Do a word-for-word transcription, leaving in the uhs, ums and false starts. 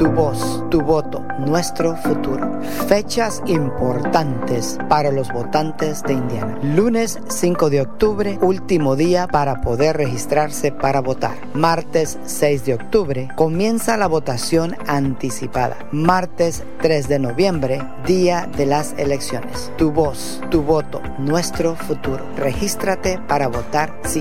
Tu voz, tu voto, nuestro futuro. Fechas importantes para los votantes de Indiana. Lunes cinco de octubre, último día para poder registrarse para votar. Martes seis de octubre, comienza la votación anticipada. Martes tres de noviembre, día de las elecciones. Tu voz, tu voto, nuestro futuro. Regístrate para votar sí.